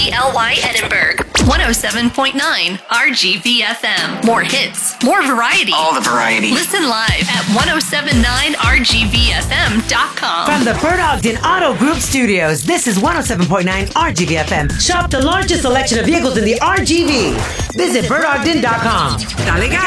KBLY Edinburgh. 107.9 RGVFM. More hits, more variety. All the variety. Listen live at 1079RGVFM.com. From the Bert Ogden Auto Group Studios, this is 107.9 RGVFM. Shop the largest selection of vehicles in the RGV. Visit BertOgden.com. Dale,